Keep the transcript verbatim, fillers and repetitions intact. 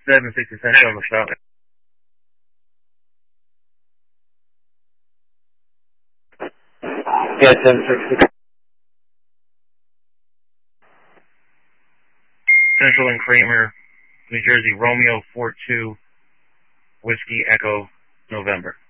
seven sixty Central on the stop. Yeah, seven sixty. Central and Kramer, New Jersey, Romeo four two, Whiskey Echo, November.